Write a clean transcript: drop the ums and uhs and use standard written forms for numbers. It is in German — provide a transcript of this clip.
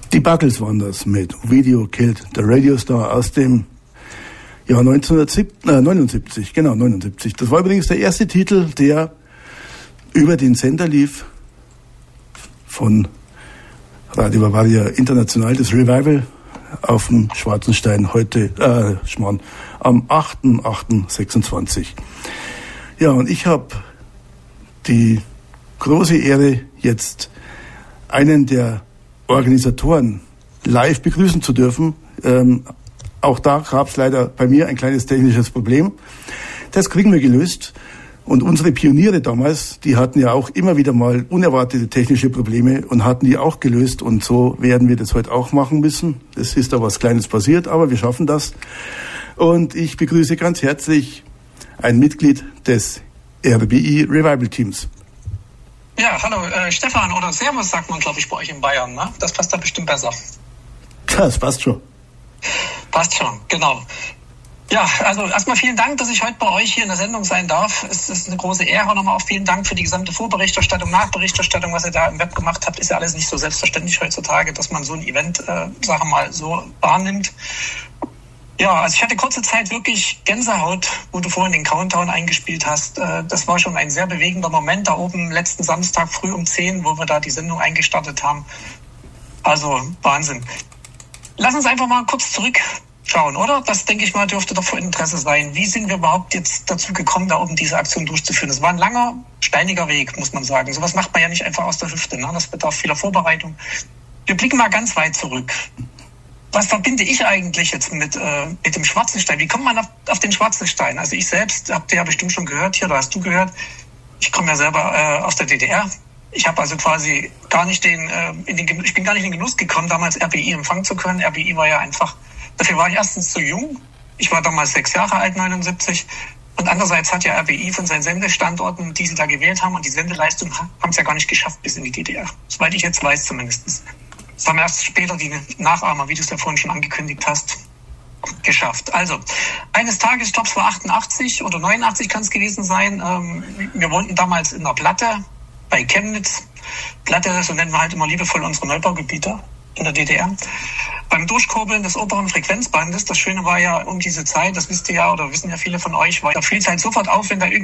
Die Buggles waren das mit Video Killed the Radio Star aus dem Jahr 1979, genau 79. Das war übrigens der erste Titel, der über den Sender lief von Radio Bavaria International, das Revival auf dem Schwarzenstein heute, am 8.8.26. Ja, und ich habe die große Ehre, jetzt einen der Organisatoren live begrüßen zu dürfen. Auch da gab es leider bei mir ein kleines technisches Problem. Das kriegen wir gelöst. Und unsere Pioniere damals, die hatten ja auch immer wieder mal unerwartete technische Probleme und hatten die auch gelöst. Und so werden wir das heute auch machen müssen. Es ist da was Kleines passiert, aber wir schaffen das. Und ich begrüße ganz herzlich ein Mitglied des RBI Revival Teams. Ja, hallo, Stefan oder Servus sagt man, glaube ich, bei euch in Bayern, ne? Das passt da bestimmt besser. Das passt schon. Passt schon, genau. Ja, also erstmal vielen Dank, dass ich heute bei euch hier in der Sendung sein darf. Es ist eine große Ehre. Und nochmal auch vielen Dank für die gesamte Vorberichterstattung, Nachberichterstattung, was ihr da im Web gemacht habt. Ist ja alles nicht so selbstverständlich heutzutage, dass man so ein Event, sagen wir mal, so wahrnimmt. Ja, also ich hatte kurze Zeit wirklich Gänsehaut, wo du vorhin den Countdown eingespielt hast. Das war schon ein sehr bewegender Moment da oben letzten Samstag früh um 10, wo wir da die Sendung eingestartet haben. Also Wahnsinn. Lass uns einfach mal kurz zurückschauen, oder? Das, denke ich mal, dürfte doch von Interesse sein. Wie sind wir überhaupt jetzt dazu gekommen, da oben diese Aktion durchzuführen? Es war ein langer, steiniger Weg, muss man sagen. Sowas macht man ja nicht einfach aus der Hüfte, ne? Das bedarf vieler Vorbereitung. Wir blicken mal ganz weit zurück. Was verbinde ich eigentlich jetzt mit dem Schwarzenstein? Wie kommt man auf den Schwarzenstein? Also ich selbst, habt ihr ja bestimmt schon gehört hier, oder hast du gehört, ich komme ja selber aus der DDR. Ich habe also quasi gar nicht ich bin gar nicht in den Genuss gekommen, damals RBI empfangen zu können. RBI war ja einfach, dafür war ich erstens zu jung. Ich war damals 6 Jahre alt, 79. Und andererseits hat ja RBI von seinen Sendestandorten, die sie da gewählt haben, und die Sendeleistung haben es ja gar nicht geschafft bis in die DDR. Soweit ich jetzt weiß zumindest. Das haben erst später die Nachahmer, wie du es ja vorhin schon angekündigt hast, geschafft. Also, eines Tages, ich glaube es war 88 oder 89 kann es gewesen sein, wir wohnten damals in einer Platte bei Chemnitz. Platte, so nennen wir halt immer liebevoll unsere Neubaugebiete in der DDR. Beim Durchkurbeln des oberen Frequenzbandes, das Schöne war ja um diese Zeit, das wisst ihr ja oder wissen ja viele von euch, fiel es halt sofort auf, wenn da